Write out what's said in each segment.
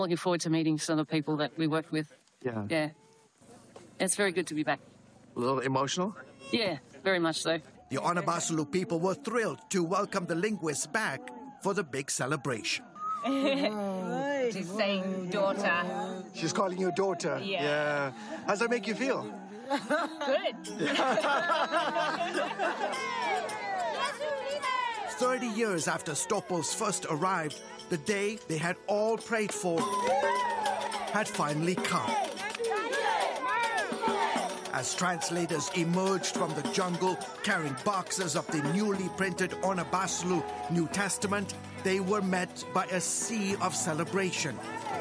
Looking forward to meeting some of the people that we worked with. Yeah. It's very good to be back. A little emotional? Yeah, very much so. The Onabasulu people were thrilled to welcome the linguists back for the big celebration. She's saying daughter. She's calling you daughter. Yeah. How's that make you feel? Good. 30 years after Stopos first arrived, the day they had all prayed for had finally come. As translators emerged from the jungle carrying boxes of the newly printed Onabasulu New Testament, they were met by a sea of celebration.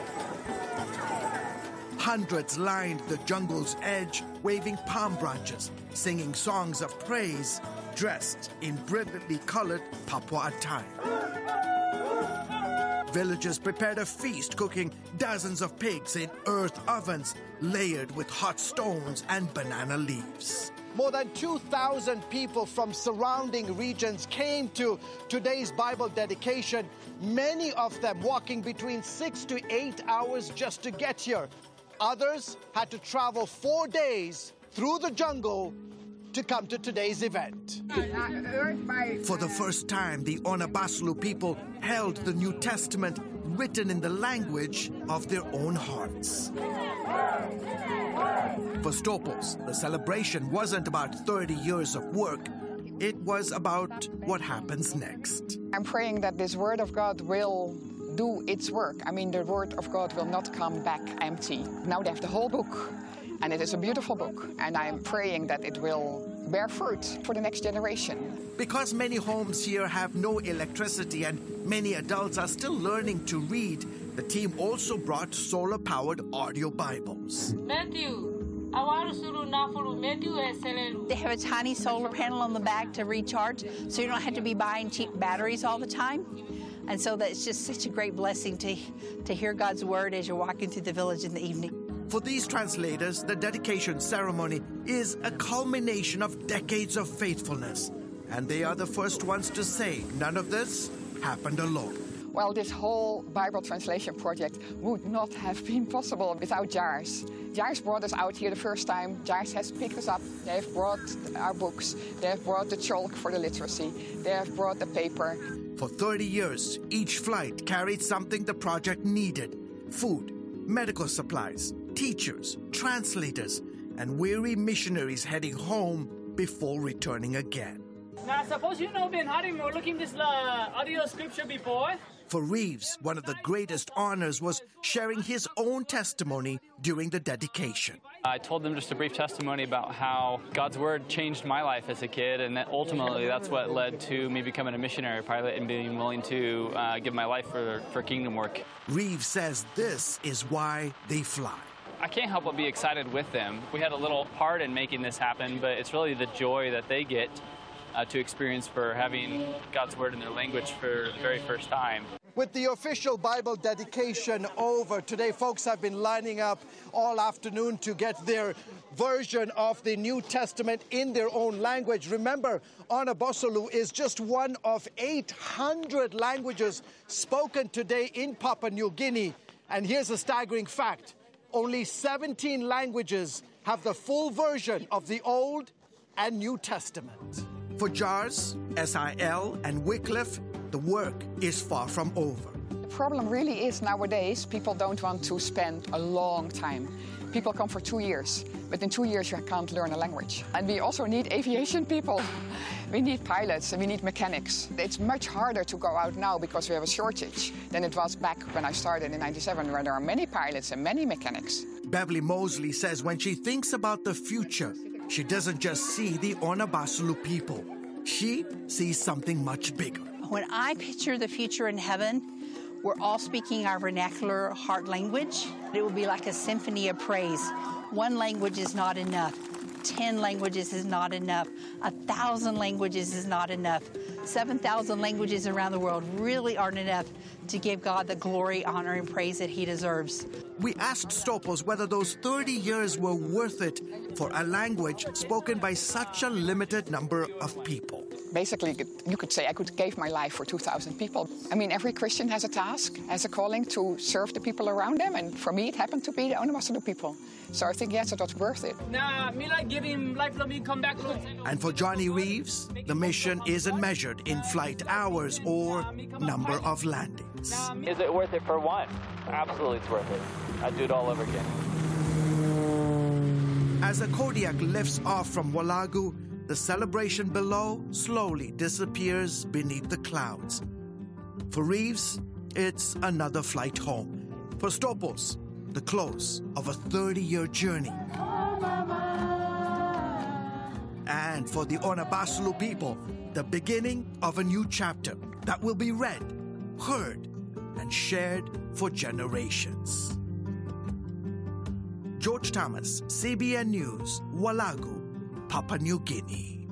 Hundreds lined the jungle's edge, waving palm branches, singing songs of praise, dressed in brilliantly colored Papua attire. Villagers prepared a feast, cooking dozens of pigs in earth ovens layered with hot stones and banana leaves. More than 2,000 people from surrounding regions came to today's Bible dedication, many of them walking between 6 to 8 hours just to get here. Others had to travel 4 days through the jungle to come to today's event. For the first time, the Onabasulu people held the New Testament written in the language of their own hearts. For Stopos, the celebration wasn't about 30 years of work. It was about what happens next. I'm praying that this Word of God will do its work. I mean, the Word of God will not come back empty. Now they have the whole book, and it is a beautiful book, and I'm praying that it will bear fruit for the next generation. Because many homes here have no electricity and many adults are still learning to read, the team also brought solar-powered audio Bibles. They have a tiny solar panel on the back to recharge, so you don't have to be buying cheap batteries all the time. And so that's just such a great blessing to hear God's word as you're walking through the village in the evening. For these translators, the dedication ceremony is a culmination of decades of faithfulness. And they are the first ones to say none of this happened alone. Well, this whole Bible translation project would not have been possible without JARS. JARS brought us out here the first time. JARS has picked us up. They have brought our books. They have brought the chalk for the literacy. They have brought the paper. For 30 years, each flight carried something the project needed: food, medical supplies, teachers, translators, and weary missionaries heading home before returning again. Now, suppose you know been having or looking this audio scripture before. For Reeves, one of the greatest honors was sharing his own testimony during the dedication. I told them just a brief testimony about how God's Word changed my life as a kid, and that ultimately that's what led to me becoming a missionary pilot and being willing to give my life for kingdom work. Reeves says this is why they fly. I can't help but be excited with them. We had a little part in making this happen, but it's really the joy that they get to experience for having God's Word in their language for the very first time. With the official Bible dedication over, today folks have been lining up all afternoon to get their version of the New Testament in their own language. Remember, Onabasulu is just one of 800 languages spoken today in Papua New Guinea. And here's a staggering fact. Only 17 languages have the full version of the Old and New Testament. For JARS, SIL, and Wycliffe, the work is far from over. The problem really is nowadays people don't want to spend a long time. People come for 2 years, but in 2 years you can't learn a language. And we also need aviation people. We need pilots and we need mechanics. It's much harder to go out now because we have a shortage than it was back when I started in '97, where there are many pilots and many mechanics. Beverly Mosley says when she thinks about the future, she doesn't just see the Onabasulu people. She sees something much bigger. When I picture the future in heaven, we're all speaking our vernacular heart language. It will be like a symphony of praise. One language is not enough. 10 languages is not enough. 1,000 languages is not enough. 7,000 languages around the world really aren't enough to give God the glory, honor, and praise that He deserves. We asked Stopos whether those 30 years were worth it for a language spoken by such a limited number of people. Basically, you could say I gave my life for 2,000 people. I mean, every Christian has a task, has a calling to serve the people around them, and for me, it happened to be the Onabasalo people. So I think, yes, it was worth it. Nah, me like give him life, let me come back. And for Johnny Reeves, the mission isn't measured in flight hours or number of landings. Is it worth it for one? Absolutely, it's worth it. I'd do it all over again. As the Kodiak lifts off from Walagu, the celebration below slowly disappears beneath the clouds. For Reeves, it's another flight home. For Stopos, the close of a 30-year journey. And for the Onabasalo people, the beginning of a new chapter that will be read, heard, and shared for generations. George Thomas, CBN News, Walagu, Papua New Guinea.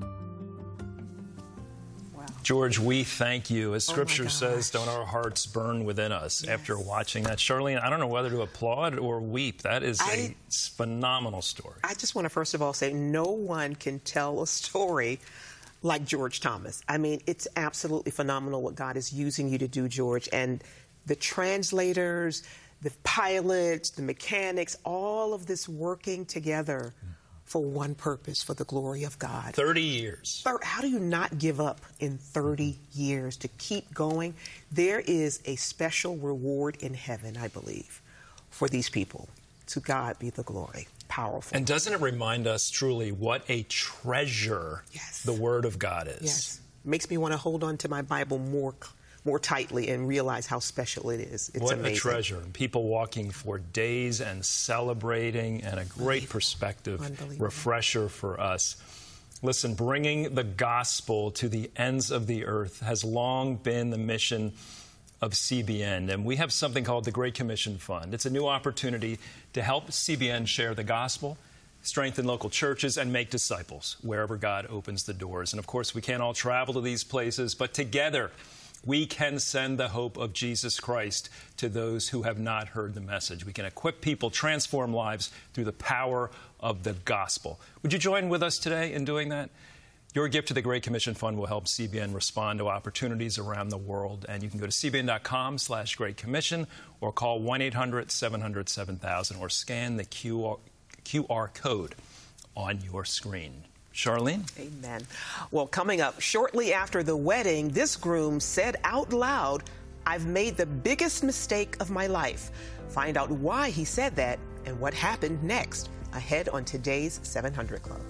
George, we thank you. As Scripture says, don't our hearts burn within us after watching that? Charlene, I don't know whether to applaud or weep. That is a phenomenal story. I just want to first of all say no one can tell a story like George Thomas. I mean, it's absolutely phenomenal what God is using you to do, George. And the translators, the pilots, the mechanics, all of this working together for one purpose, for the glory of God. 30 years. How do you not give up in 30 years to keep going? There is a special reward in heaven, I believe, for these people. To God be the glory. Powerful. And doesn't it remind us truly what a treasure the Word of God is? Yes. Makes me want to hold on to my Bible more tightly and realize how special it is. It's amazing. What a treasure. People walking for days and celebrating, and a great perspective, refresher for us. Listen, bringing the gospel to the ends of the earth has long been the mission of CBN, and we have something called the Great Commission Fund. It's a new opportunity to help CBN share the gospel, strengthen local churches, and make disciples wherever God opens the doors. And of course, we can't all travel to these places, but together we can send the hope of Jesus Christ to those who have not heard the message. We can equip people, transform lives through the power of the gospel. Would you join with us today in doing that? Your gift to the Great Commission Fund will help CBN respond to opportunities around the world. And you can go to cbn.com/Great Commission or call 1-800-700-7000 or scan the QR code on your screen. Charlene? Amen. Well, coming up shortly after the wedding, this groom said out loud, "I've made the biggest mistake of my life." Find out why he said that and what happened next, ahead on today's 700 Club.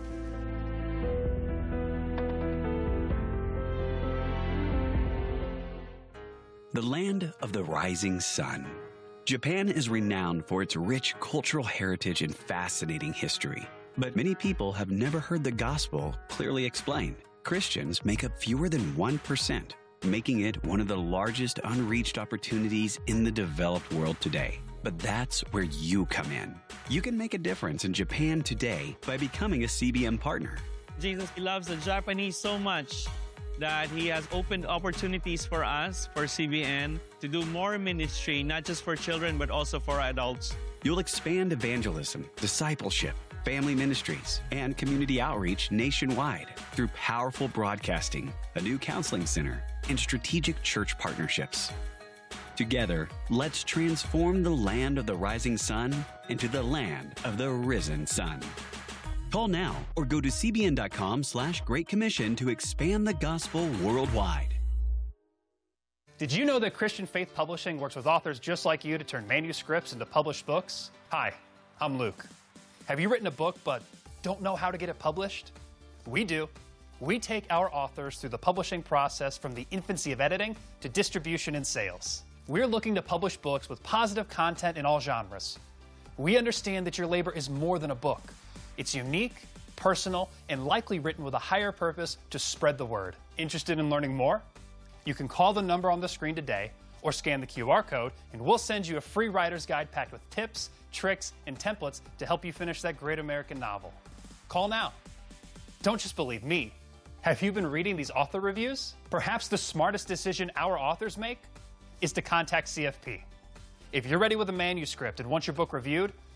The land of the rising sun. Japan is renowned for its rich cultural heritage and fascinating history. But many people have never heard the gospel clearly explained. Christians make up fewer than 1%, making it one of the largest unreached opportunities in the developed world today. But that's where you come in. You can make a difference in Japan today by becoming a CBN partner. Jesus loves the Japanese so much that he has opened opportunities for us, for CBN, to do more ministry, not just for children, but also for adults. You'll expand evangelism, discipleship, family ministries, and community outreach nationwide through powerful broadcasting, a new counseling center, and strategic church partnerships. Together, let's transform the land of the rising sun into the land of the risen sun. Call now or go to cbn.com/Great Commission to expand the gospel worldwide. Did you know that Christian Faith Publishing works with authors just like you to turn manuscripts into published books? Hi, I'm Luke. Have you written a book but don't know how to get it published? We do. We take our authors through the publishing process from the infancy of editing to distribution and sales. We're looking to publish books with positive content in all genres. We understand that your labor is more than a book. It's unique, personal, and likely written with a higher purpose to spread the word. Interested in learning more? You can call the number on the screen today or scan the QR code, and we'll send you a free writer's guide packed with tips, tricks, and templates to help you finish that great American novel. Call now. Don't just believe me. Have you been reading these author reviews? Perhaps the smartest decision our authors make is to contact CFP. If you're ready with a manuscript and want your book reviewed,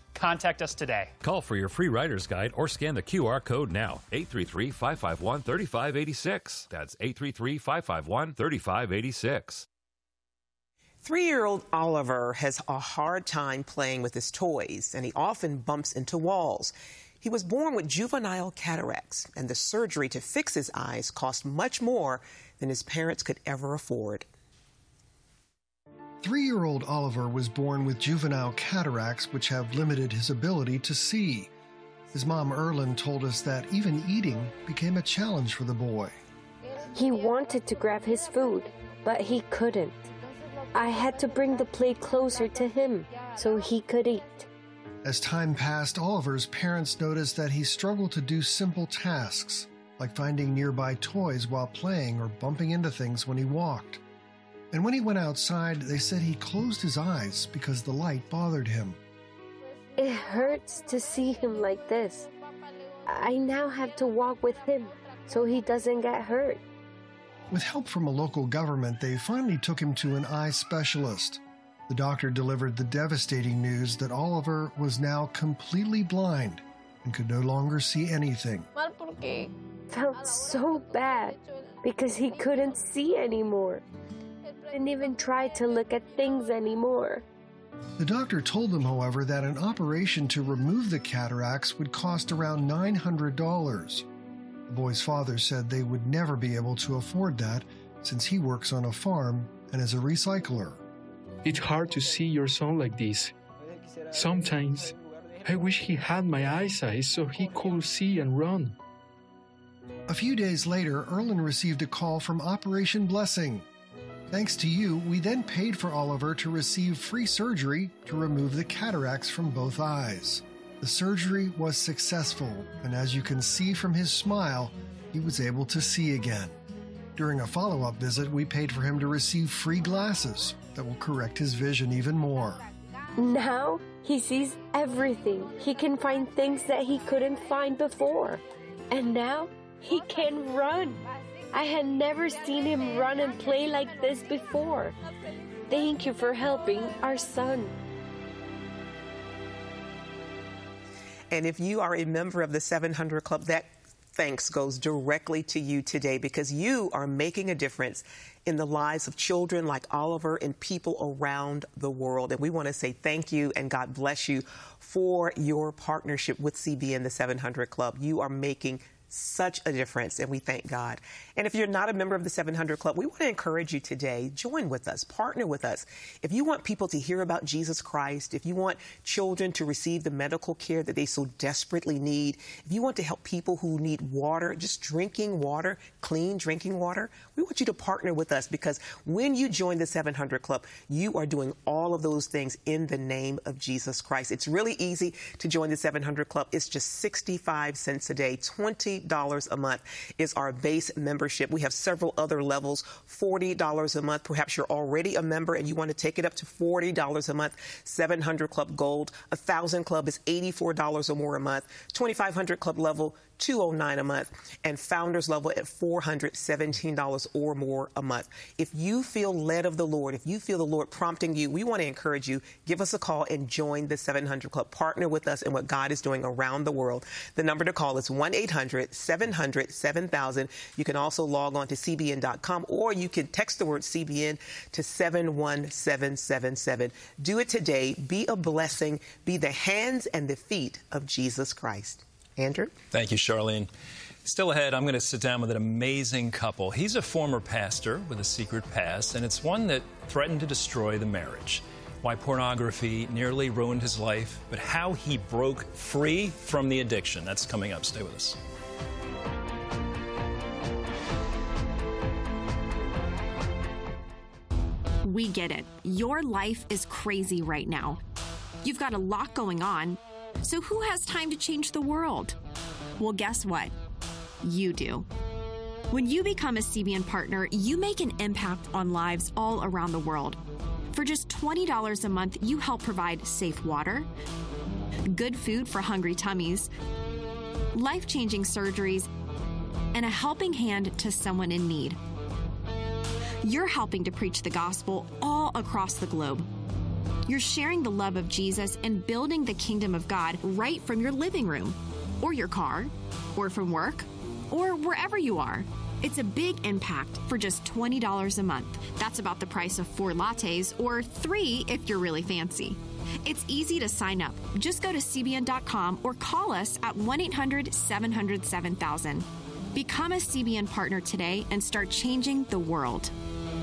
Contact us today. Call for your free writer's guide or scan the QR code now. 833-551-3586. That's 833-551-3586. 3-year-old Oliver has a hard time playing with his toys, and he often bumps into walls. He was born with juvenile cataracts, and the surgery to fix his eyes cost much more than his parents could ever afford. 3-year-old Oliver was born with juvenile cataracts, which have limited his ability to see. His mom, Erlyn, told us that even eating became a challenge for the boy. He wanted to grab his food, but he couldn't. I had to bring the plate closer to him so he could eat. As time passed, Oliver's parents noticed that he struggled to do simple tasks, like finding nearby toys while playing or bumping into things when he walked. And when he went outside, they said he closed his eyes because the light bothered him. It hurts to see him like this. I now have to walk with him so he doesn't get hurt. With help from a local government, they finally took him to an eye specialist. The doctor delivered the devastating news that Oliver was now completely blind and could no longer see anything. Felt so bad because he couldn't see anymore. Didn't even try to look at things anymore. The doctor told them, however, that an operation to remove the cataracts would cost around $900. The boy's father said they would never be able to afford that since he works on a farm and is a recycler. It's hard to see your son like this. Sometimes I wish he had my eyesight so he could see and run. A few days later, Erlyn received a call from Operation Blessing. Thanks to you, we then paid for Oliver to receive free surgery to remove the cataracts from both eyes. The surgery was successful, and as you can see from his smile, he was able to see again. During a follow-up visit, we paid for him to receive free glasses that will correct his vision even more. Now he sees everything. He can find things that he couldn't find before. And now he can run. I had never seen him run and play like this before. Thank you for helping our son. And if you are a member of the 700 Club, that thanks goes directly to you today because you are making a difference in the lives of children like Oliver and people around the world. And we want to say thank you and God bless you for your partnership with CBN, the 700 Club. You are making such a difference, and we thank God. And if you're not a member of the 700 Club, we want to encourage you today, join with us, partner with us. If you want people to hear about Jesus Christ, if you want children to receive the medical care that they so desperately need, if you want to help people who need water, just drinking water, clean drinking water, we want you to partner with us because when you join the 700 Club, you are doing all of those things in the name of Jesus Christ. It's really easy to join the 700 Club. It's just 65 cents a day, $20 a month is our base membership. We have several other levels, $40 a month. Perhaps you're already a member and you want to take it up to $40 a month. 700 Club Gold, 1,000 Club is $84 or more a month. 2,500 Club level, $209 a month, and Founders level at $417 or more a month. If you feel led of the Lord, if you feel the Lord prompting you, we want to encourage you, give us a call and join the 700 Club. Partner with us in what God is doing around the world. The number to call is 1-800-700-7000. You can also log on to CBN.com or you can text the word CBN to 71777. Do it today. Be a blessing. Be the hands and the feet of Jesus Christ. Andrew? Thank you, Charlene. Still ahead, I'm going to sit down with an amazing couple. He's a former pastor with a secret past, and it's one that threatened to destroy the marriage. Why pornography nearly ruined his life, but how he broke free from the addiction. That's coming up. Stay with us. We get it. Your life is crazy right now. You've got a lot going on. So who has time to change the world? Well, guess what? You do. When you become a CBN partner, you make an impact on lives all around the world. For just $20 a month, you help provide safe water, good food for hungry tummies, life-changing surgeries, and a helping hand to someone in need. You're helping to preach the gospel all across the globe. You're sharing the love of Jesus and building the kingdom of God right from your living room, or your car, or from work, or wherever you are. It's a big impact for just $20 a month. That's about the price of 4 lattes, or 3 if you're really fancy. It's easy to sign up. Just go to CBN.com or call us at 1-800-700-7000. Become a CBN partner today and start changing the world.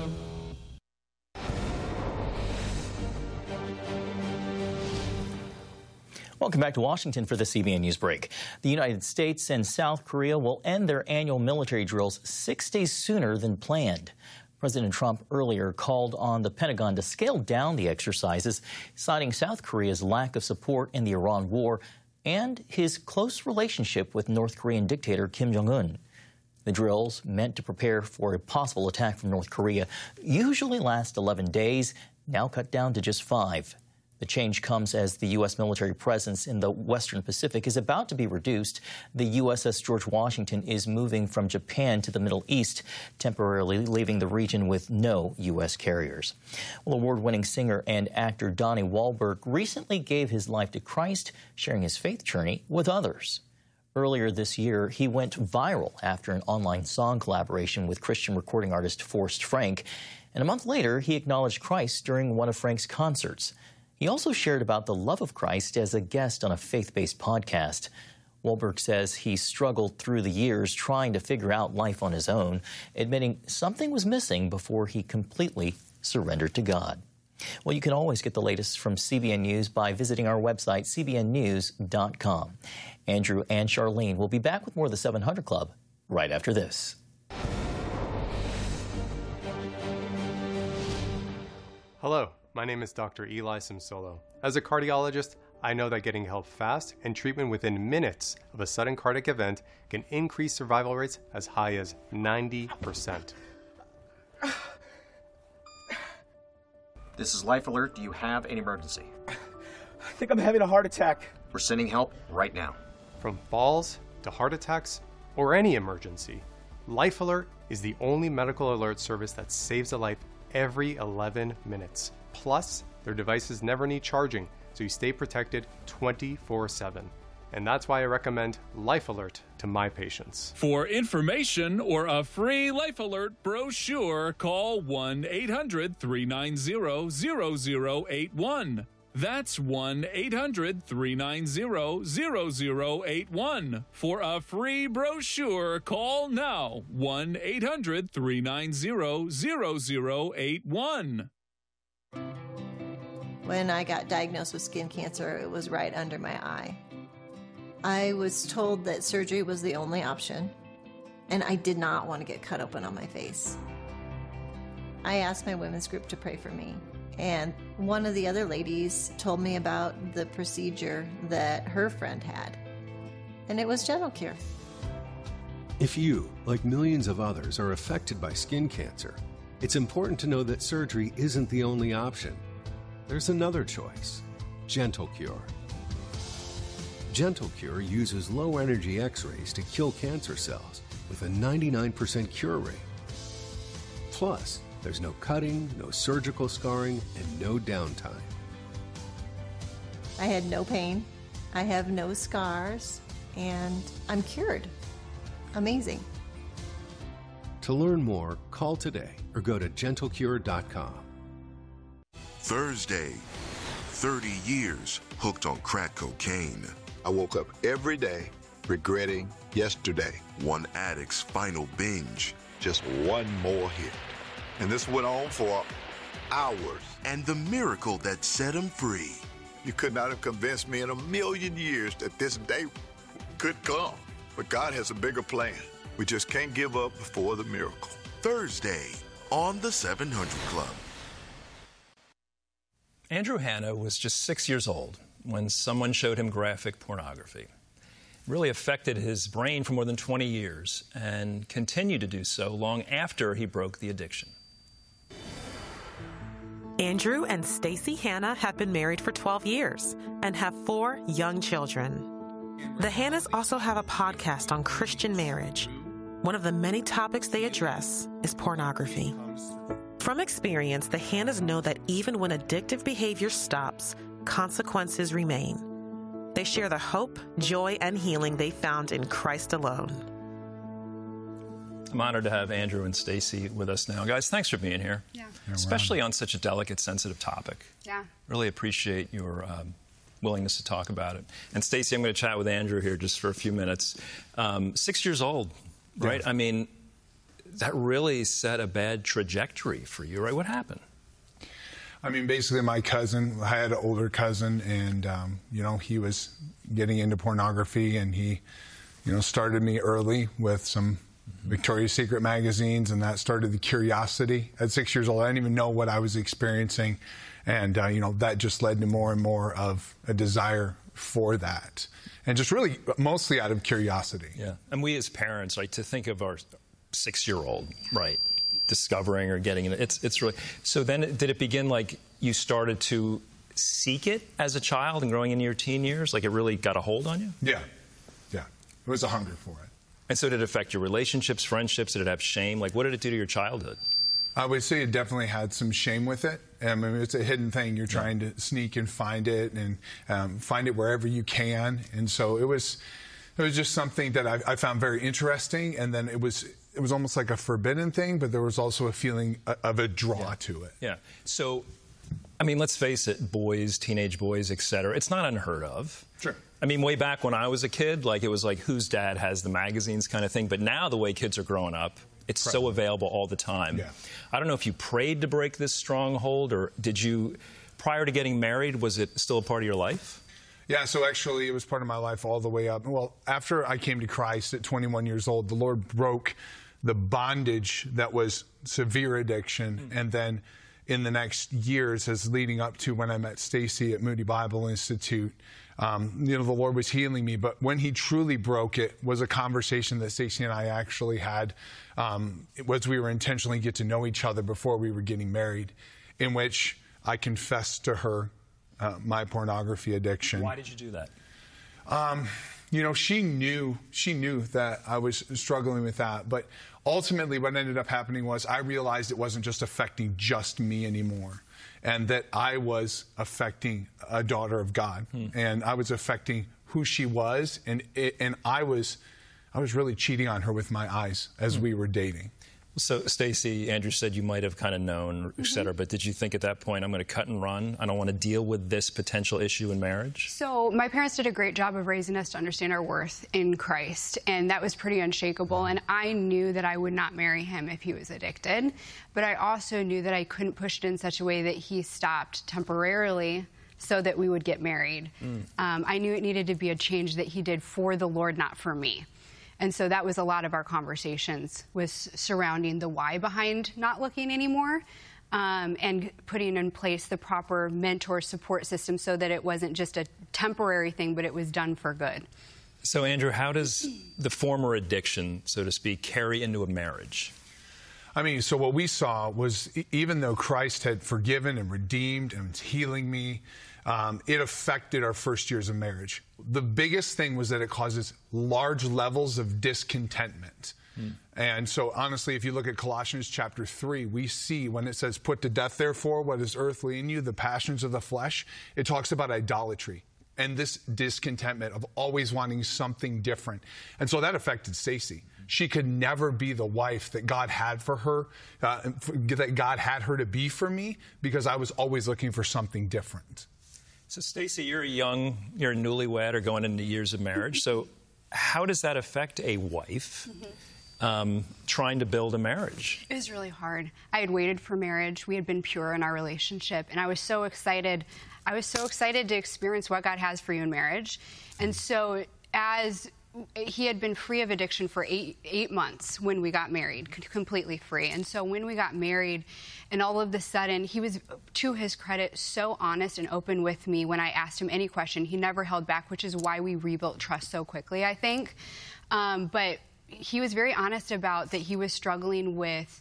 Welcome back to Washington for the CBN News Break. The United States and South Korea will end their annual military drills 6 days sooner than planned. President Trump earlier called on the Pentagon to scale down the exercises, citing South Korea's lack of support in the Iran war and his close relationship with North Korean dictator Kim Jong-un. The drills, meant to prepare for a possible attack from North Korea, usually last 11 days, now cut down to just 5. The change comes as the U.S. military presence in the Western Pacific is about to be reduced. The USS George Washington is moving from Japan to the Middle East, temporarily leaving the region with no U.S. carriers. Well, award-winning singer and actor Donnie Wahlberg recently gave his life to Christ, sharing his faith journey with others. Earlier this year, he went viral after an online song collaboration with Christian recording artist Forrest Frank. And a month later, he acknowledged Christ during one of Frank's concerts. He also shared about the love of Christ as a guest on a faith-based podcast. Wahlberg says he struggled through the years trying to figure out life on his own, admitting something was missing before he completely surrendered to God. Well, you can always get the latest from CBN News by visiting our website, cbnnews.com. Andrew and Charlene will be back with more of the 700 Club right after this. Hello. My name is Dr. Eli Simsolo. As a cardiologist, I know that getting help fast and treatment within minutes of a sudden cardiac event can increase survival rates as high as 90%. This is Life Alert. Do you have an emergency? I think I'm having a heart attack. We're sending help right now. From falls to heart attacks or any emergency, Life Alert is the only medical alert service that saves a life every 11 minutes. Plus, their devices never need charging, so you stay protected 24/7. And that's why I recommend Life Alert to my patients. For information or a free Life Alert brochure, call 1-800-390-0081. That's 1-800-390-0081. For a free brochure, call now 1-800-390-0081. When I got diagnosed with skin cancer, it was right under my eye. I was told that surgery was the only option, and I did not want to get cut open on my face. I asked my women's group to pray for me, and one of the other ladies told me about the procedure that her friend had, and it was Gentle Cure. If you, like millions of others, are affected by skin cancer, it's important to know that surgery isn't the only option. There's another choice, Gentle Cure. Gentle Cure uses low-energy X-rays to kill cancer cells with a 99% cure rate. Plus, there's no cutting, no surgical scarring, and no downtime. I had no pain, I have no scars, and I'm cured. Amazing. To learn more, call today or go to gentlecure.com. Thursday, 30 years hooked on crack cocaine. I woke up every day regretting yesterday. One addict's final binge. Just one more hit. And this went on for hours. And the miracle that set him free. You could not have convinced me in a million years that this day could come. But God has a bigger plan. We just can't give up before the miracle. Thursday on the 700 Club. Andrew Hanna was just 6 years old when someone showed him graphic pornography. It really affected his brain for more than 20 years and continued to do so long after he broke the addiction. Andrew and Stacy Hanna have been married for 12 years and have 4 young children. The Hannas also have a podcast on Christian marriage. One of the many topics they address is pornography. From experience, the Hannahs know that even when addictive behavior stops, consequences remain. They share the hope, joy, and healing they found in Christ alone. I'm honored to have Andrew and Stacy with us now. Guys, thanks for being here. Yeah. Especially on such a delicate, sensitive topic. Yeah. Really appreciate your willingness to talk about it. And Stacy, I'm going to chat with Andrew here just for a few minutes. 6 years old, right? Yeah. I mean, that really set a bad trajectory for you, right? What happened? I mean, basically, my cousin, I had an older cousin, and, he was getting into pornography, and he, started me early with some Victoria's Secret magazines, and that started the curiosity. At 6 years old, I didn't even know what I was experiencing, and, that just led to more and more of a desire for that, and just really mostly out of curiosity. Yeah, and we as parents, like, to think of our 6-year-old, right, discovering or getting it, it's really, so then did it begin like you started to seek it as a child and growing into your teen years, like it really got a hold on you? Yeah, it was a hunger for it. And so did it affect your relationships, friendships? Did it have shame? Like, what did it do to your childhood? I would say it definitely had some shame with it. I mean, it's a hidden thing. You're trying to sneak and find it, and find it wherever you can. And so it was just something that I found very interesting. And then it was almost like a forbidden thing, but there was also a feeling of a draw to it. Yeah. So, I mean, let's face it, boys, teenage boys, et cetera, it's not unheard of. Sure. I mean, way back when I was a kid, like, it was like, whose dad has the magazines kind of thing. But now the way kids are growing up, it's so available all the time. Yeah. I don't know if you prayed to break this stronghold, or did you, prior to getting married, was it still a part of your life? Yeah, so actually it was part of my life all the way up. Well, after I came to Christ at 21 years old, the Lord broke the bondage that was severe addiction. And then in the next years, as leading up to when I met Stacy at Moody Bible Institute, the Lord was healing me. But when he truly broke it was a conversation that Stacy and I actually had. It was we were intentionally get to know each other before we were getting married, in which I confessed to her my pornography addiction. Why did you do that? She knew that I was struggling with that. But ultimately what ended up happening was I realized it wasn't just affecting just me anymore, and that I was affecting a daughter of God, and I was affecting who she was, and I was really cheating on her with my eyes as we were dating. So, Stacy, Andrew said you might have kind of known, et cetera, but did you think at that point, I'm going to cut and run? I don't want to deal with this potential issue in marriage? So, my parents did a great job of raising us to understand our worth in Christ, and that was pretty unshakable. And I knew that I would not marry him if he was addicted, but I also knew that I couldn't push it in such a way that he stopped temporarily so that we would get married. I knew it needed to be a change that he did for the Lord, not for me. And so that was a lot of our conversations, was surrounding the why behind not looking anymore, and putting in place the proper mentor support system so that it wasn't just a temporary thing, but it was done for good. So, Andrew, how does the former addiction, so to speak, carry into a marriage? I mean, so what we saw was even though Christ had forgiven and redeemed and was healing me, it affected our first years of marriage. The biggest thing was that it causes large levels of discontentment. And so, honestly, if you look at Colossians chapter 3, we see when it says, put to death, therefore, what is earthly in you, the passions of the flesh, it talks about idolatry and this discontentment of always wanting something different. And so that affected Stacy. She could never be the wife that God had for her, that God had her to be for me, because I was always looking for something different. So, Stacy, you're a newlywed or going into years of marriage. So how does that affect a wife trying to build a marriage? It was really hard. I had waited for marriage. We had been pure in our relationship, and I was so excited. I was so excited to experience what God has for you in marriage. And so as he had been free of addiction for eight months when we got married, completely free. And so when we got married, and all of a sudden, he was, to his credit, so honest and open with me when I asked him any question. He never held back, which is why we rebuilt trust so quickly, I think. But he was very honest about that he was struggling with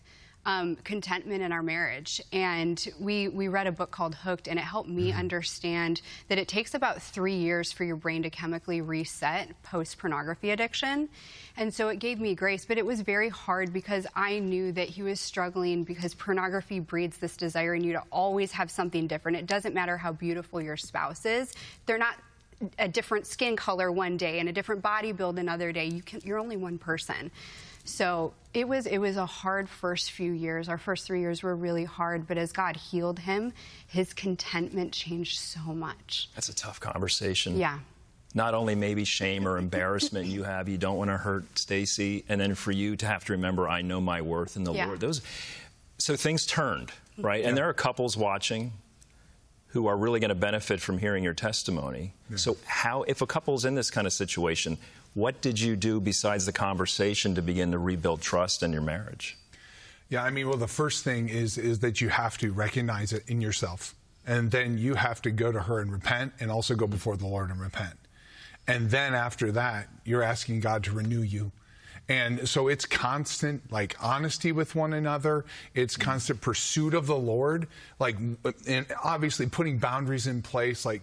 contentment in our marriage. And we read a book called Hooked, and it helped me understand that it takes about 3 years for your brain to chemically reset post-pornography addiction. And so it gave me grace, but it was very hard because I knew that he was struggling because pornography breeds this desire in you to always have something different. It doesn't matter how beautiful your spouse is. They're not a different skin color one day and a different body build another day. You're only one person. So it was a hard first few years. Our first 3 years were really hard, but as God healed him, his contentment changed so much. That's a tough conversation. Yeah. Not only maybe shame or embarrassment you don't want to hurt Stacy, and then for you to have to remember, I know my worth in the Lord. So things turned, right? And there are couples watching who are really going to benefit from hearing your testimony. So if a couple's in this kind of situation, what did you do besides the conversation to begin to rebuild trust in your marriage? Yeah, I mean, well, the first thing is that you have to recognize it in yourself. And then you have to go to her and repent, and also go before the Lord and repent. And then after that, you're asking God to renew you. And so it's constant, like, honesty with one another. It's constant pursuit of the Lord, and obviously putting boundaries in place, like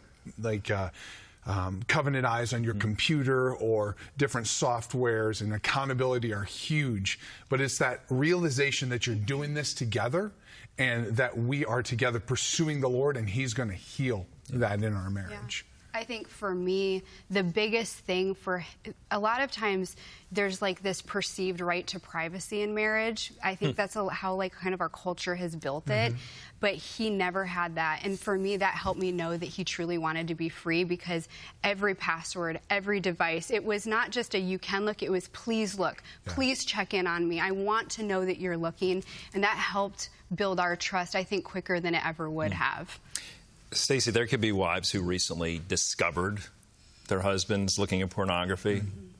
Covenant Eyes on your computer or different softwares, and accountability are huge. But it's that realization that you're doing this together, and that we are together pursuing the Lord, and he's going to heal that in our marriage. Yeah. I think for me, the biggest thing a lot of times there's like this perceived right to privacy in marriage. I think that's how kind of our culture has built it, but he never had that. And for me, that helped me know that he truly wanted to be free, because every password, every device, it was not just a you can look, it was please look, please check in on me. I want to know that you're looking. And that helped build our trust, I think, quicker than it ever would have. Stacy, there could be wives who recently discovered their husbands looking at pornography,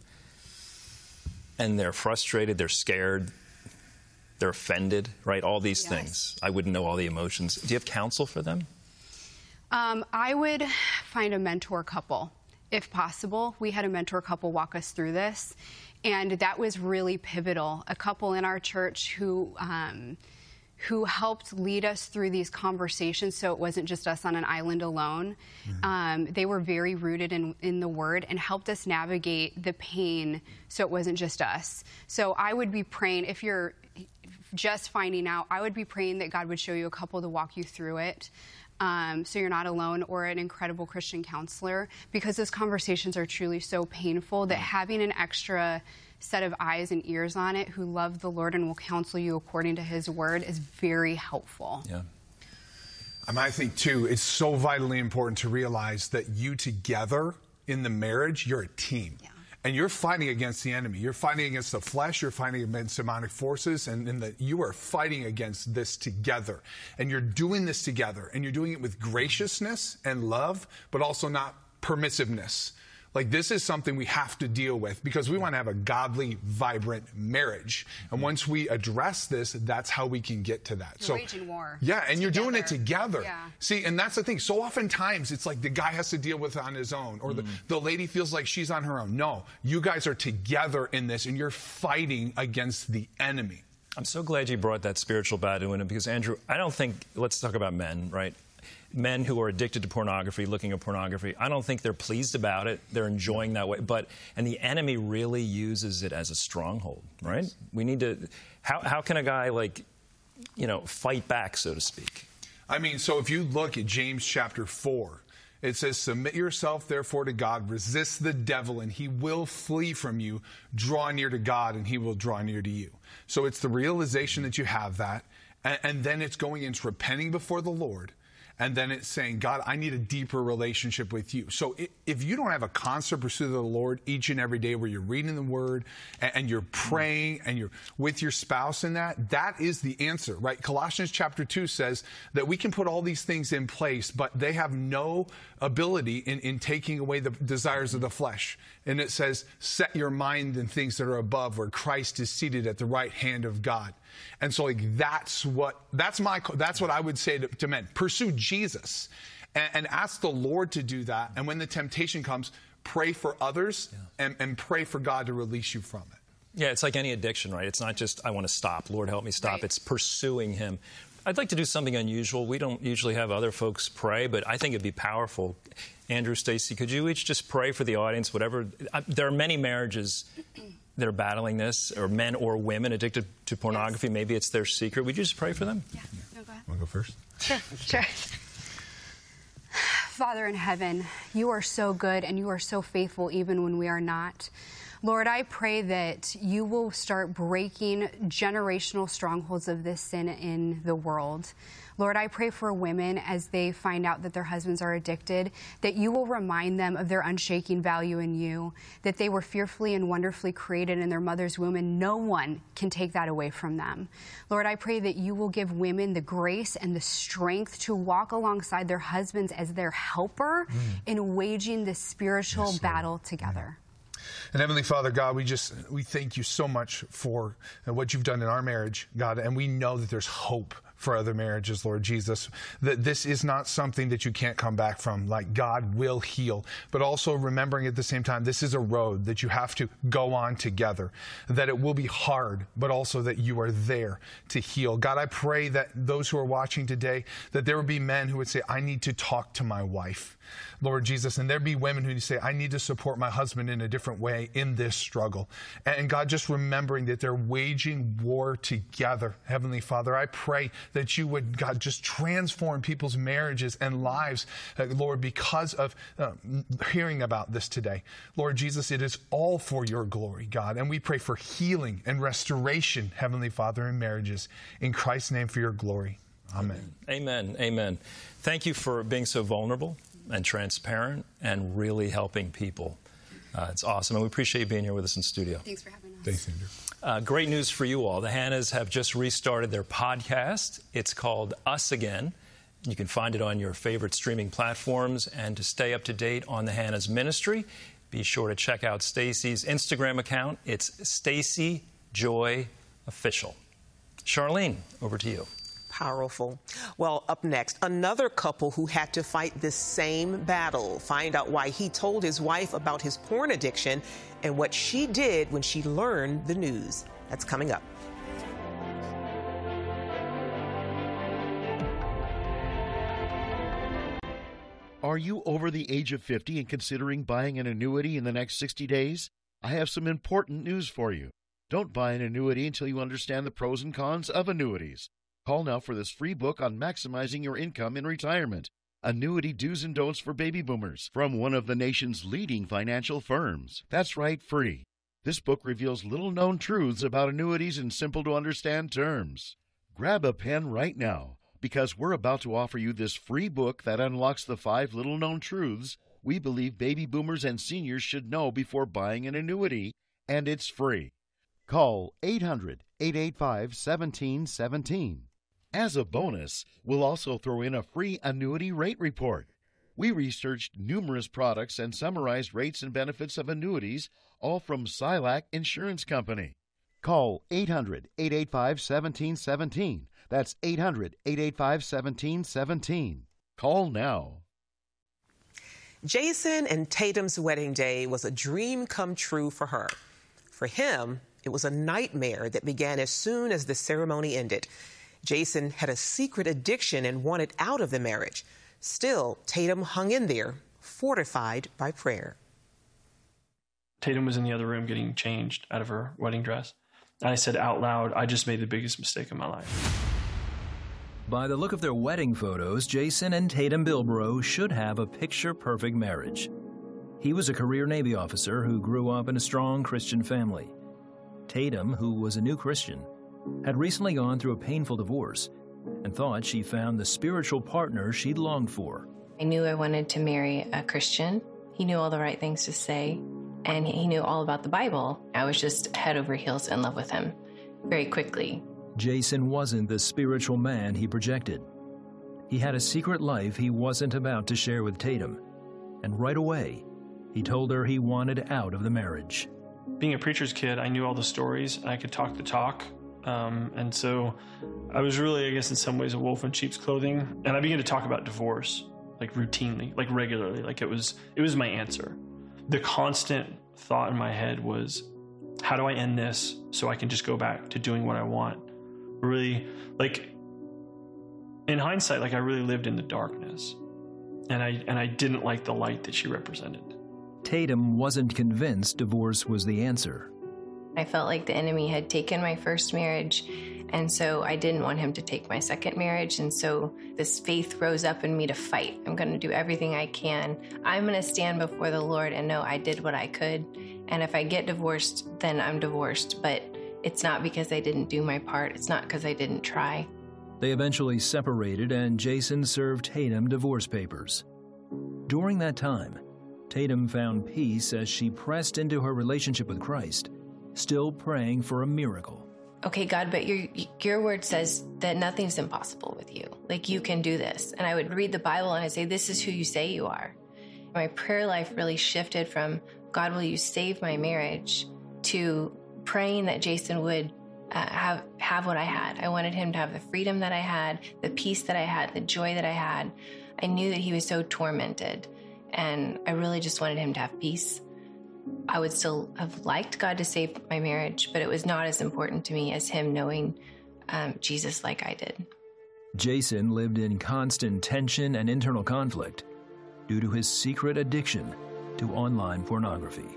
and they're frustrated, they're scared, they're offended, right? All these things. I wouldn't know all the emotions. Do you have counsel for them? I would find a mentor couple, if possible. We had a mentor couple walk us through this, and that was really pivotal. A couple in our church who helped lead us through these conversations, so it wasn't just us on an island alone. They were very rooted in the Word and helped us navigate the pain, so it wasn't just us. So I would be praying, if you're just finding out, I would be praying that God would show you a couple to walk you through it, so you're not alone, or an incredible Christian counselor, because those conversations are truly so painful that having an extra set of eyes and ears on it who love the Lord and will counsel you according to his word is very helpful. Yeah. I think, too, it's so vitally important to realize that you together in the marriage, you're a team. Yeah. And you're fighting against the enemy. You're fighting against the flesh. You're fighting against demonic forces. And that you are fighting against this together. And you're doing this together. And you're doing it with graciousness and love, but also not permissiveness. Like, this is something we have to deal with, because we want to have a godly, vibrant marriage. And once we address this, that's how we can get to that. You're waging war. Yeah, and you're doing it together. Yeah. See, and that's the thing. So oftentimes, it's like the guy has to deal with it on his own, or the lady feels like she's on her own. No, you guys are together in this, and you're fighting against the enemy. I'm so glad you brought that spiritual battle in it, because, Andrew, I don't think, let's talk about men, right? Men who are addicted to pornography, looking at pornography, I don't think they're pleased about it. They're enjoying that way. And the enemy really uses it as a stronghold, right? Yes. We need to, how can a guy fight back, so to speak? I mean, so if you look at James chapter 4, it says, submit yourself, therefore, to God. Resist the devil, and he will flee from you. Draw near to God, and he will draw near to you. So it's the realization that you have that. And then it's going into repenting before the Lord. And then it's saying, God, I need a deeper relationship with you. So if you don't have a constant pursuit of the Lord each and every day, where you're reading the Word and you're praying and you're with your spouse in that is the answer, right? Colossians chapter 2 says that we can put all these things in place, but they have no ability in taking away the desires of the flesh. And it says, set your mind in things that are above, where Christ is seated at the right hand of God. And so that's what I would say to men. Pursue Jesus and ask the Lord to do that. And when the temptation comes, pray for others and pray for God to release you from it. Yeah, it's like any addiction, right? It's not just, I want to stop. Lord, help me stop. Right. It's pursuing him. I'd like to do something unusual. We don't usually have other folks pray, but I think it'd be powerful. Andrew, Stacy, could you each just pray for the audience, whatever? There are many marriages that are battling this, or men or women addicted to pornography. Yes. Maybe it's their secret. Would you just pray for them? Yeah. No, go ahead. Want to go first? Sure. Father in heaven, you are so good and you are so faithful even when we are not. Lord, I pray that you will start breaking generational strongholds of this sin in the world. Lord, I pray for women as they find out that their husbands are addicted, that you will remind them of their unshaking value in you, that they were fearfully and wonderfully created in their mother's womb, and no one can take that away from them. Lord, I pray that you will give women the grace and the strength to walk alongside their husbands as their helper in waging this spiritual battle together. And Heavenly Father, God, we thank you so much for what you've done in our marriage, God, and we know that there's hope for other marriages, Lord Jesus, that this is not something that you can't come back from, like God will heal, but also remembering at the same time, this is a road that you have to go on together, that it will be hard, but also that you are there to heal. God, I pray that those who are watching today, that there would be men who would say, I need to talk to my wife, Lord Jesus, and there'd be women who say, I need to support my husband in a different way in this struggle. And God, just remembering that they're waging war together, Heavenly Father, I pray that you would, God, just transform people's marriages and lives, Lord, because of hearing about this today. Lord Jesus, it is all for your glory, God, and we pray for healing and restoration, Heavenly Father, in marriages. In Christ's name, for your glory. Amen. Amen. Amen. Thank you for being so vulnerable and transparent and really helping people. It's awesome. And we appreciate you being here with us in studio. Thanks for having us. Thanks, Andrew. Great news for you all. The Hannahs have just restarted their podcast. It's called Us Again. You can find it on your favorite streaming platforms. And to stay up to date on the Hannahs ministry, be sure to check out Stacy's Instagram account. It's Stacy Joy Official. Charlene, over to you. Powerful. Well, up next, another couple who had to fight this same battle. Find out why he told his wife about his porn addiction and what she did when she learned the news. That's coming up. Are you over the age of 50 and considering buying an annuity in the next 60 days? I have some important news for you. Don't buy an annuity until you understand the pros and cons of annuities. Call now for this free book on maximizing your income in retirement. Annuity Do's and Don'ts for Baby Boomers from one of the nation's leading financial firms. That's right, free. This book reveals little-known truths about annuities in simple-to-understand terms. Grab a pen right now, because we're about to offer you this free book that unlocks the 5 little-known truths we believe baby boomers and seniors should know before buying an annuity, and it's free. Call 800-885-1717. As a bonus, we'll also throw in a free annuity rate report. We researched numerous products and summarized rates and benefits of annuities, all from Silac Insurance Company. Call 800-885-1717. That's 800-885-1717. Call now. Jason and Tatum's wedding day was a dream come true for her. For him, it was a nightmare that began as soon as the ceremony ended. Jason had a secret addiction and wanted out of the marriage. Still, Tatum hung in there, fortified by prayer. Tatum was in the other room getting changed out of her wedding dress. And I said out loud, I just made the biggest mistake of my life. By the look of their wedding photos, Jason and Tatum Bilbrough should have a picture-perfect marriage. He was a career Navy officer who grew up in a strong Christian family. Tatum, who was a new Christian, had recently gone through a painful divorce and thought she found the spiritual partner she'd longed for. I knew I wanted to marry a Christian. He knew all the right things to say, and he knew all about the Bible. I was just head over heels in love with him very quickly. Jason wasn't the spiritual man he projected. He had a secret life he wasn't about to share with Tatum, and right away, he told her he wanted out of the marriage. Being a preacher's kid, I knew all the stories, and I could talk the talk. And so I was really, I guess, in some ways a wolf in sheep's clothing. And I began to talk about divorce, like routinely, like regularly, like it was my answer. The constant thought in my head was, how do I end this so I can just go back to doing what I want? Really, like, in hindsight, like, I really lived in the darkness, and I didn't like the light that she represented. Tatum wasn't convinced divorce was the answer. I felt like the enemy had taken my first marriage, and so I didn't want him to take my second marriage, and so this faith rose up in me to fight. I'm going to do everything I can. I'm going to stand before the Lord and know I did what I could, and if I get divorced, then I'm divorced, but it's not because I didn't do my part. It's not because I didn't try. They eventually separated, and Jason served Tatum divorce papers. During that time, Tatum found peace as she pressed into her relationship with Christ, still praying for a miracle. Okay, God, but your word says that nothing's impossible with you. Like, you can do this. And I would read the Bible and I'd say, this is who you say you are. My prayer life really shifted from, God, will you save my marriage, to praying that Jason would have what I had. I wanted him to have the freedom that I had, the peace that I had, the joy that I had. I knew that he was so tormented, and I really just wanted him to have peace. I would still have liked God to save my marriage, but it was not as important to me as him knowing Jesus like I did. Jason lived in constant tension and internal conflict due to his secret addiction to online pornography.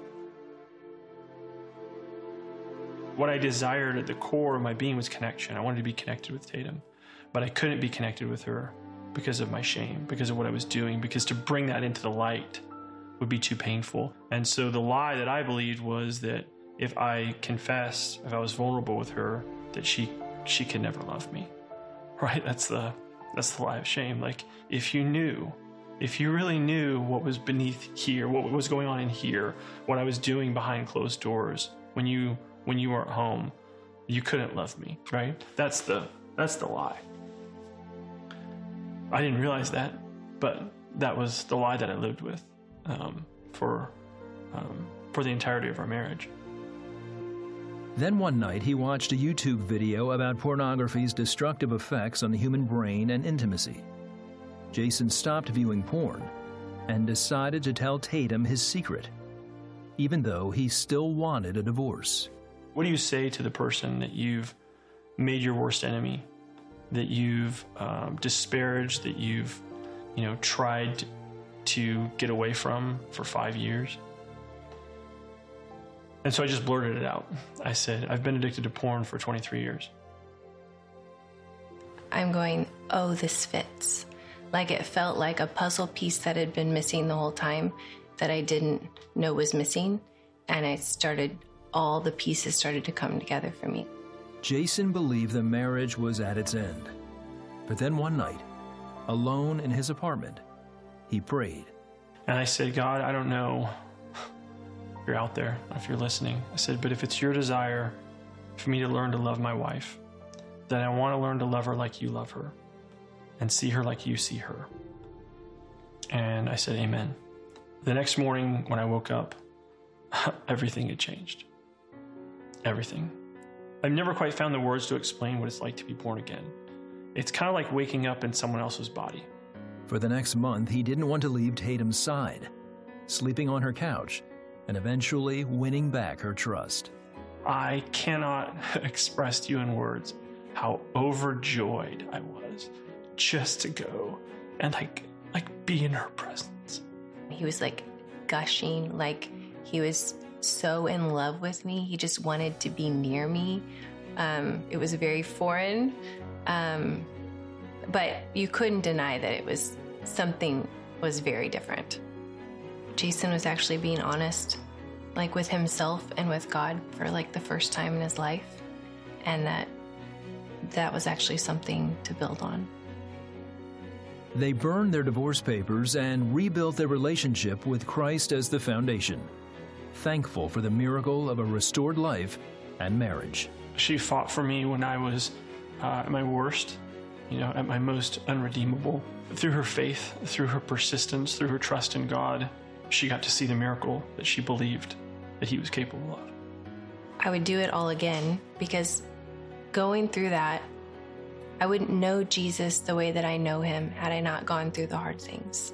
What I desired at the core of my being was connection. I wanted to be connected with Tatum, but I couldn't be connected with her because of my shame, because of what I was doing, because to bring that into the light would be too painful. And so the lie that I believed was that if I confessed, if I was vulnerable with her, that she could never love me, right? That's the lie of shame. Like, if you really knew what was beneath here, what was going on in here, what I was doing behind closed doors, when you weren't home, you couldn't love me, right? That's the lie. I didn't realize that, but that was the lie that I lived with for the entirety of our marriage. Then one night, he watched a YouTube video about pornography's destructive effects on the human brain and intimacy. Jason stopped viewing porn and decided to tell Tatum his secret, even though he still wanted a divorce. What do you say to the person that you've made your worst enemy, that you've disparaged, that you've tried to get away from for 5 years? And so I just blurted it out. I said, I've been addicted to porn for 23 years. I'm going, oh, this fits. Like, it felt like a puzzle piece that had been missing the whole time that I didn't know was missing. And all the pieces started to come together for me. Jason believed the marriage was at its end. But then one night, alone in his apartment, he prayed. And I said, God, I don't know if you're out there, if you're listening. I said, but if it's your desire for me to learn to love my wife, then I want to learn to love her like you love her and see her like you see her. And I said, amen. The next morning when I woke up, everything had changed. Everything. I've never quite found the words to explain what it's like to be born again. It's kind of like waking up in someone else's body. For the next month, he didn't want to leave Tatum's side, sleeping on her couch and eventually winning back her trust. I cannot express to you in words how overjoyed I was just to go and like be in her presence. He was like gushing, like he was so in love with me. He just wanted to be near me. It was very foreign, but you couldn't deny that it was something was very different. Jason was actually being honest, like with himself and with God for like the first time in his life, and that was actually something to build on. They burned their divorce papers and rebuilt their relationship with Christ as the foundation, thankful for the miracle of a restored life and marriage. She fought for me when I was at my worst, at my most unredeemable. Through her faith, through her persistence, through her trust in God, she got to see the miracle that she believed that he was capable of. I would do it all again, because going through that, I wouldn't know Jesus the way that I know him had I not gone through the hard things.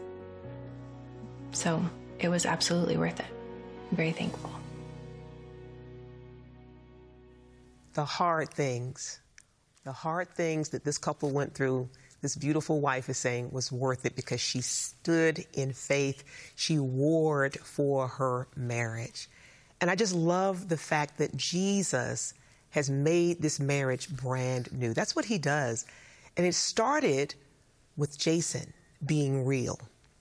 So it was absolutely worth it. I'm very thankful. the hard things that this couple went through, this beautiful wife is saying was worth it because she stood in faith. She warred for her marriage. And I just love the fact that Jesus has made this marriage brand new. That's what he does. And it started with Jason being real.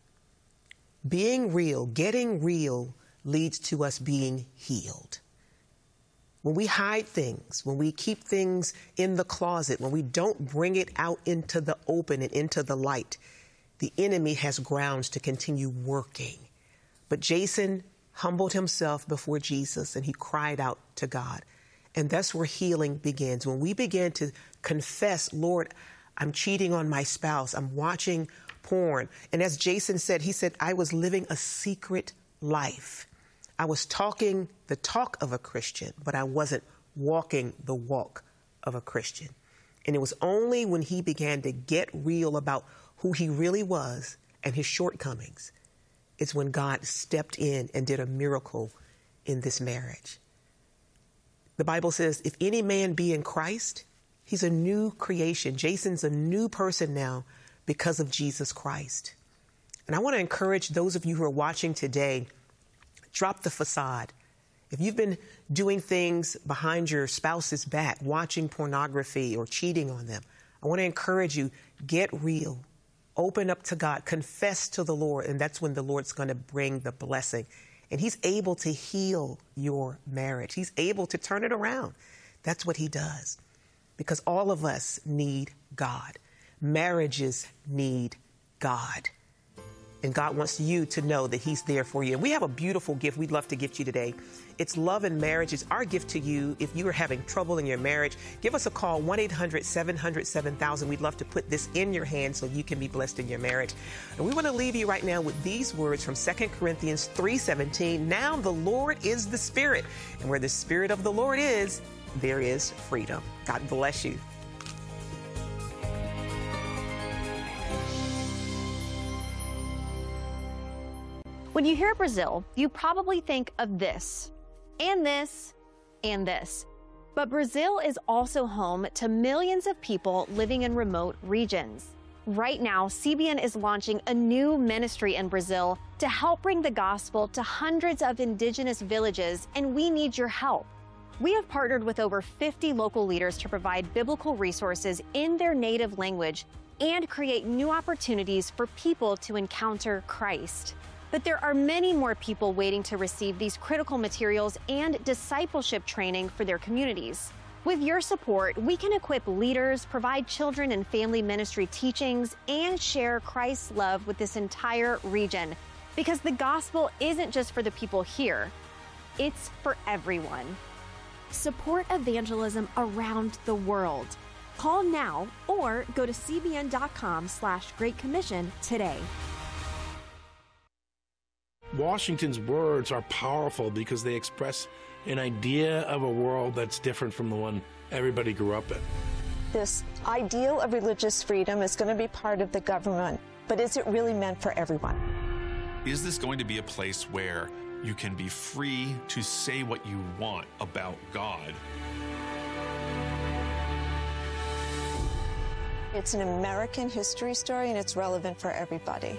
Being real, getting real leads to us being healed. When we hide things, when we keep things in the closet, when we don't bring it out into the open and into the light, the enemy has grounds to continue working. But Jason humbled himself before Jesus and he cried out to God. And that's where healing begins. When we begin to confess, Lord, I'm cheating on my spouse, I'm watching porn. And as Jason said, he said, I was living a secret life. I was talking the talk of a Christian, but I wasn't walking the walk of a Christian. And it was only when he began to get real about who he really was and his shortcomings, it's when God stepped in and did a miracle in this marriage. The Bible says, if any man be in Christ, he's a new creation. Jason's a new person now because of Jesus Christ. And I want to encourage those of you who are watching today, drop the facade. If you've been doing things behind your spouse's back, watching pornography or cheating on them, I want to encourage you, get real. Open up to God. Confess to the Lord. And that's when the Lord's going to bring the blessing. And he's able to heal your marriage. He's able to turn it around. That's what he does. Because all of us need God. Marriages need God. And God wants you to know that he's there for you. And we have a beautiful gift we'd love to gift you today. It's Love and Marriage. It's our gift to you. If you are having trouble in your marriage, give us a call, 1-800-700-7000. We'd love to put this in your hands so you can be blessed in your marriage. And we want to leave you right now with these words from 2 Corinthians 3:17. Now the Lord is the Spirit, and where the Spirit of the Lord is, there is freedom. God bless you. When you hear Brazil, you probably think of this, and this, and this. But Brazil is also home to millions of people living in remote regions. Right now, CBN is launching a new ministry in Brazil to help bring the gospel to hundreds of indigenous villages, and we need your help. We have partnered with over 50 local leaders to provide biblical resources in their native language and create new opportunities for people to encounter Christ. But there are many more people waiting to receive these critical materials and discipleship training for their communities. With your support, we can equip leaders, provide children and family ministry teachings, and share Christ's love with this entire region. Because the gospel isn't just for the people here, it's for everyone. Support evangelism around the world. Call now or go to cbn.com/Great Commission today. Washington's words are powerful because they express an idea of a world that's different from the one everybody grew up in. This ideal of religious freedom is going to be part of the government, but is it really meant for everyone? Is this going to be a place where you can be free to say what you want about God? It's an American history story, and it's relevant for everybody.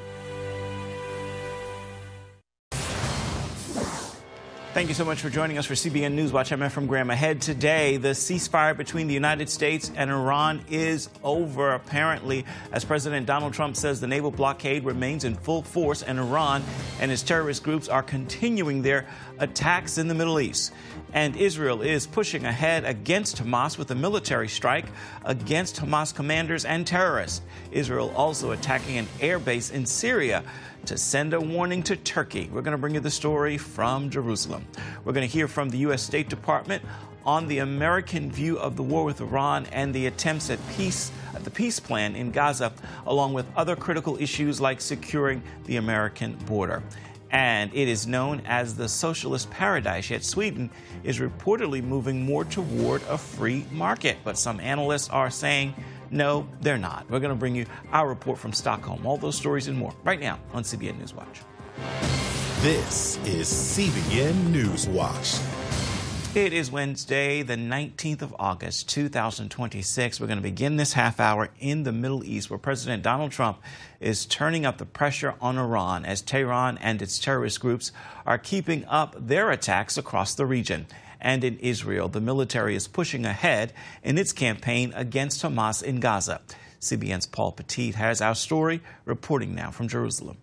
Thank you so much for joining us for CBN Newswatch. I'm Efrem Graham. Ahead today, the ceasefire between the United States and Iran is over, apparently, as President Donald Trump says the naval blockade remains in full force, and Iran and its terrorist groups are continuing their attacks in the Middle East. And Israel is pushing ahead against Hamas with a military strike against Hamas commanders and terrorists. Israel also attacking an air base in Syria to send a warning to Turkey. We're going to bring you the story from Jerusalem. We're going to hear from the U.S. State Department on the American view of the war with Iran and the attempts at the peace plan in Gaza, along with other critical issues like securing the American border. And it is known as the socialist paradise, yet Sweden is reportedly moving more toward a free market. But some analysts are saying, no, they're not. We're going to bring you our report from Stockholm. All those stories and more right now on CBN Newswatch. This is CBN Newswatch. It is Wednesday, the 19th of August, 2026. We're going to begin this half hour in the Middle East, where President Donald Trump is turning up the pressure on Iran as Tehran and its terrorist groups are keeping up their attacks across the region. And in Israel, the military is pushing ahead in its campaign against Hamas in Gaza. CBN's Paul Petit has our story, reporting now from Jerusalem.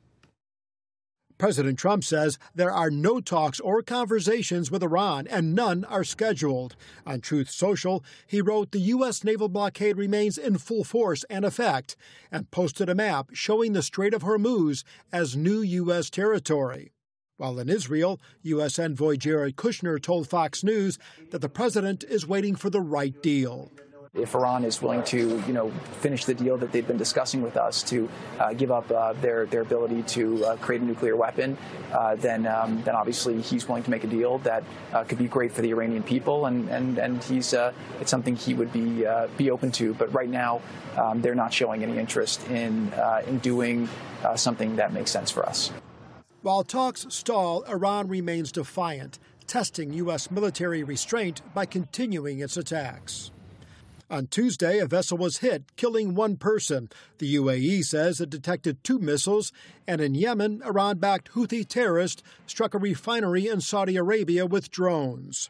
President Trump says there are no talks or conversations with Iran, and none are scheduled. On Truth Social, he wrote the U.S. naval blockade remains in full force and effect, and posted a map showing the Strait of Hormuz as new U.S. territory. While in Israel, U.S. envoy Jared Kushner told Fox News that the president is waiting for the right deal. If Iran is willing to, finish the deal that they've been discussing with us to give up their ability to create a nuclear weapon, then obviously he's willing to make a deal that could be great for the Iranian people, and it's something he would be open to. But right now, they're not showing any interest in doing something that makes sense for us. While talks stall, Iran remains defiant, testing U.S. military restraint by continuing its attacks. On Tuesday, a vessel was hit, killing one person. The UAE says it detected 2 missiles, and in Yemen, Iran-backed Houthi terrorists struck a refinery in Saudi Arabia with drones.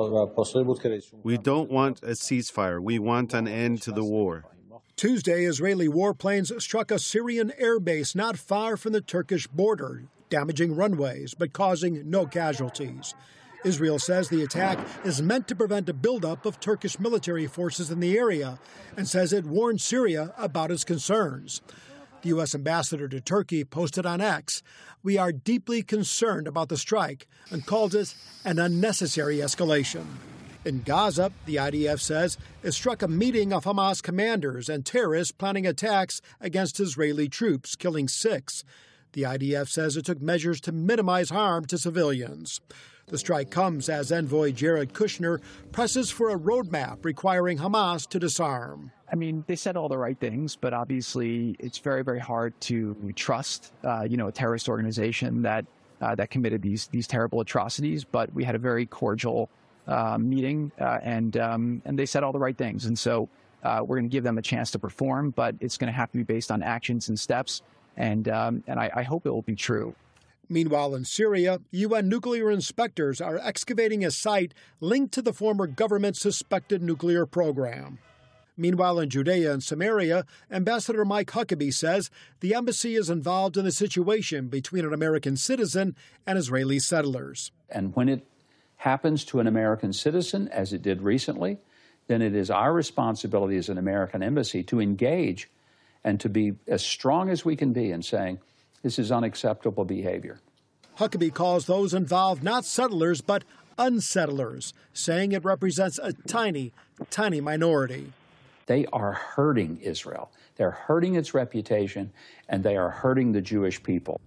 We don't want a ceasefire. We want an end to the war. Tuesday, Israeli warplanes struck a Syrian airbase not far from the Turkish border, damaging runways but causing no casualties. Israel says the attack is meant to prevent a buildup of Turkish military forces in the area and says it warned Syria about its concerns. The U.S. ambassador to Turkey posted on X, "We are deeply concerned about the strike," and called it an unnecessary escalation. In Gaza, the IDF says it struck a meeting of Hamas commanders and terrorists planning attacks against Israeli troops, killing 6. The IDF says it took measures to minimize harm to civilians. The strike comes as envoy Jared Kushner presses for a roadmap requiring Hamas to disarm. I mean, they said all the right things, but obviously it's very, very hard to trust, a terrorist organization that committed these terrible atrocities. But we had a very cordial meeting, and they said all the right things. And so we're going to give them a chance to perform, but it's going to have to be based on actions and steps. And I hope it will be true. Meanwhile, in Syria, UN nuclear inspectors are excavating a site linked to the former government's suspected nuclear program. Meanwhile, in Judea and Samaria, Ambassador Mike Huckabee says the embassy is involved in a situation between an American citizen and Israeli settlers. And when it happens to an American citizen, as it did recently, then it is our responsibility as an American embassy to engage and to be as strong as we can be in saying, this is unacceptable behavior. Huckabee calls those involved not settlers, but unsettlers, saying it represents a tiny, tiny minority. They are hurting Israel. They're hurting its reputation, and they are hurting the Jewish people.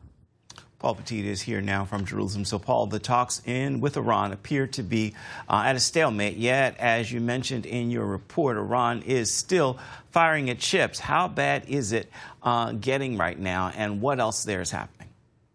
Paul Petit is here now from Jerusalem. So, Paul, the talks with Iran appear to be at a stalemate. Yet, as you mentioned in your report, Iran is still firing at ships. How bad is it getting right now, and what else there is happening?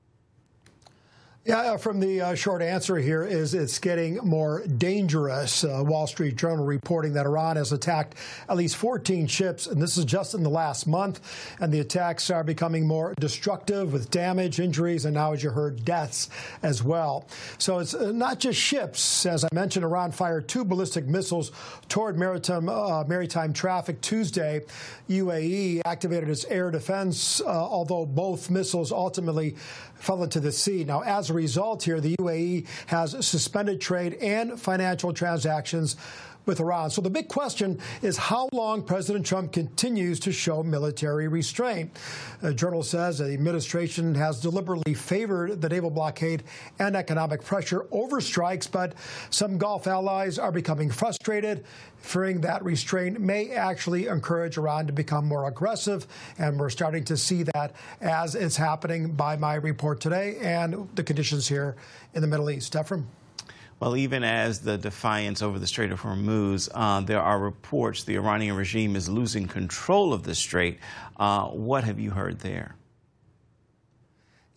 Yeah, from the short answer here is it's getting more dangerous. Wall Street Journal reporting that Iran has attacked at least 14 ships, and this is just in the last month. And the attacks are becoming more destructive with damage, injuries, and now, as you heard, deaths as well. So it's not just ships. As I mentioned, Iran fired 2 ballistic missiles toward maritime traffic Tuesday. UAE activated its air defense, although both missiles ultimately fell into the sea. Now, as a result here, the UAE has suspended trade and financial transactions with Iran. So the big question is how long President Trump continues to show military restraint. The Journal says the administration has deliberately favored the naval blockade and economic pressure over strikes, but some Gulf allies are becoming frustrated, fearing that restraint may actually encourage Iran to become more aggressive. And we're starting to see that as it's happening by my report today and the conditions here in the Middle East. Ephraim? Well, even as the defiance over the Strait of Hormuz, there are reports the Iranian regime is losing control of the strait. What have you heard there?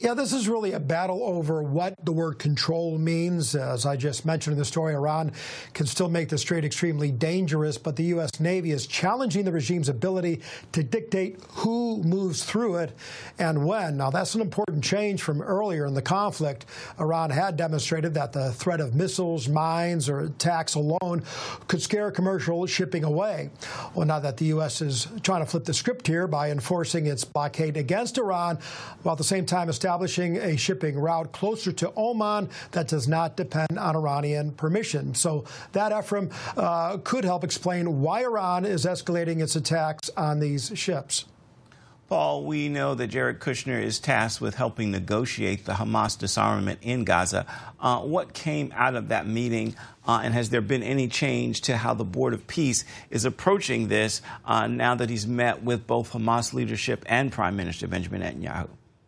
Yeah, this is really a battle over what the word control means. As I just mentioned in the story, Iran can still make the Strait extremely dangerous, but the U.S. Navy is challenging the regime's ability to dictate who moves through it and when. Now, that's an important change from earlier in the conflict. Iran had demonstrated that the threat of missiles, mines, or attacks alone could scare commercial shipping away. Well, now that the U.S. is trying to flip the script here by enforcing its blockade against Iran, while at the same time establishing a shipping route closer to Oman that does not depend on Iranian permission. So that, Ephraim, could help explain why Iran is escalating its attacks on these ships. Paul, we know that Jared Kushner is tasked with helping negotiate the Hamas disarmament in Gaza. What came out of that meeting, and has there been any change to how the Board of Peace is approaching this now that he's met with both Hamas leadership and Prime Minister Benjamin Netanyahu?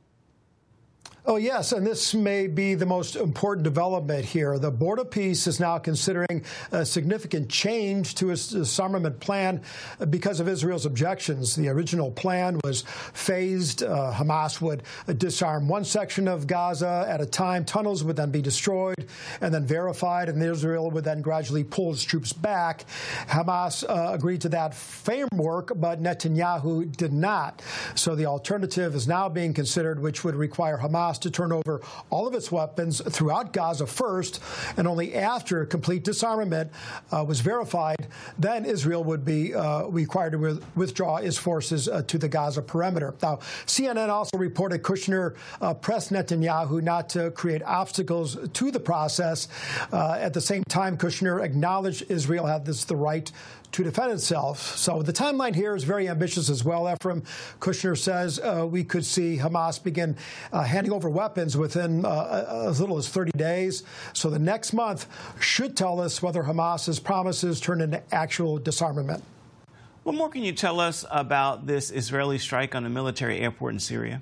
Oh, yes, and this may be the most important development here. The Board of Peace is now considering a significant change to its disarmament plan because of Israel's objections. The original plan was phased. Hamas would disarm one section of Gaza at a time. Tunnels would then be destroyed and then verified, and Israel would then gradually pull its troops back. Hamas agreed to that framework, but Netanyahu did not. So the alternative is now being considered, which would require Hamas to turn over all of its weapons throughout Gaza first, and only after complete disarmament was verified, then Israel would be required to withdraw its forces to the Gaza perimeter. Now, CNN also reported Kushner pressed Netanyahu not to create obstacles to the process. At the same time, Kushner acknowledged Israel had the right to defend itself. So the timeline here is very ambitious as well, Ephraim. Kushner says we could see Hamas begin handing over weapons within as little as 30 days. So the next month should tell us whether Hamas's promises turn into actual disarmament. What more can you tell us about this Israeli strike on a military airport in Syria?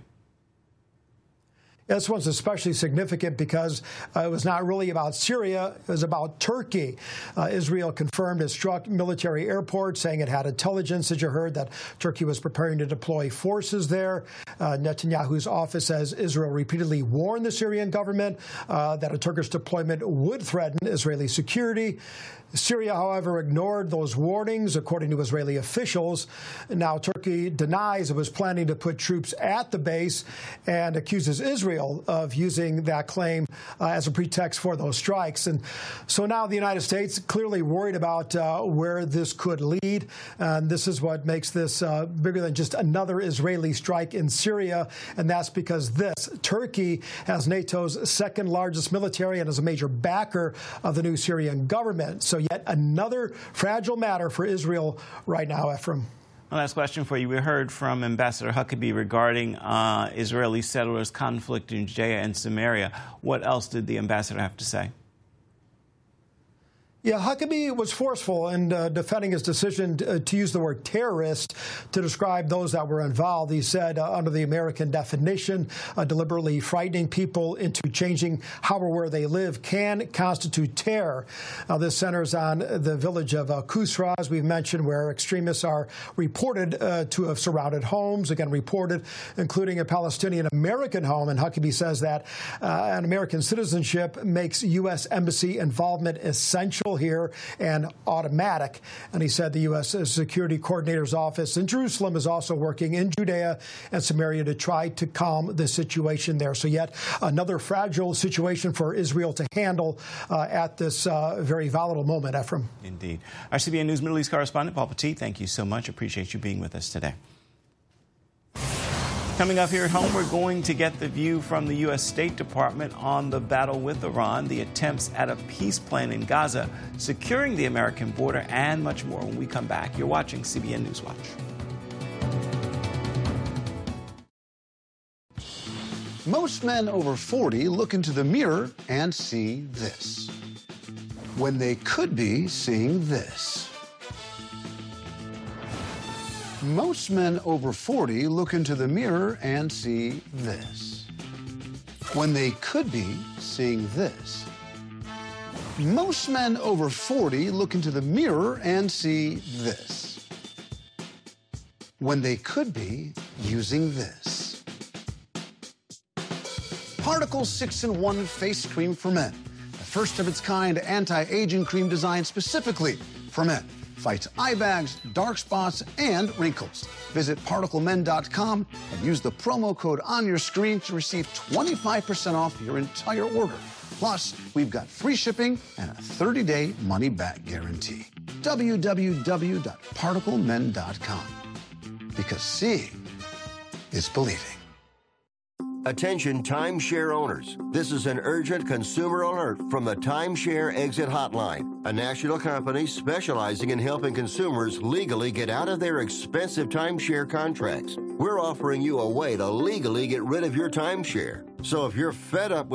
This one's especially significant because it was not really about Syria. It was about Turkey. Israel confirmed it struck military airports, saying it had intelligence, as you heard, that Turkey was preparing to deploy forces there. Netanyahu's office says Israel repeatedly warned the Syrian government that a Turkish deployment would threaten Israeli security. Syria, however, ignored those warnings, according to Israeli officials. Now, Turkey denies it was planning to put troops at the base and accuses Israel of using that claim as a pretext for those strikes. And so now the United States clearly worried about where this could lead. And this is what makes this bigger than just another Israeli strike in Syria. And that's because Turkey has NATO's second largest military and is a major backer of the new Syrian government. So yet another fragile matter for Israel right now, Ephraim. One last question for you. We heard from Ambassador Huckabee regarding Israeli settlers' conflict in Judea and Samaria. What else did the ambassador have to say? Yeah, Huckabee was forceful in defending his decision to use the word terrorist to describe those that were involved. He said, under the American definition, deliberately frightening people into changing how or where they live can constitute terror. Now, this centers on the village of Kusra, as we've mentioned, where extremists are reported to have surrounded homes, again reported, including a Palestinian-American home. And Huckabee says that an American citizenship makes U.S. embassy involvement essential here and automatic. And he said the U.S. Security Coordinator's office in Jerusalem is also working in Judea and Samaria to try to calm the situation there. So yet another fragile situation for Israel to handle at this very volatile moment, Ephraim. Indeed. Our CBN News Middle East correspondent, Paul Petit, thank you so much. Appreciate you being with us today. Coming up here at home, we're going to get the view from the U.S. State Department on the battle with Iran, the attempts at a peace plan in Gaza, securing the American border, and much more when we come back. You're watching CBN News Watch. Most men over 40 look into the mirror and see this, when they could be seeing this. Most men over 40 look into the mirror and see this, when they could be seeing this. Most men over 40 look into the mirror and see this, when they could be using this. Particle 6-in-1 Face Cream for Men. The first of its kind anti-aging cream designed specifically for men. Fights eye bags, dark spots, and wrinkles. Visit ParticleMen.com and use the promo code on your screen to receive 25% off your entire order. Plus, we've got free shipping and a 30-day money-back guarantee. www.ParticleMen.com. Because seeing is believing. Attention timeshare owners. This is an urgent consumer alert from the Timeshare Exit Hotline, a national company specializing in helping consumers legally get out of their expensive timeshare contracts. We're offering you a way to legally get rid of your timeshare. So if you're fed up with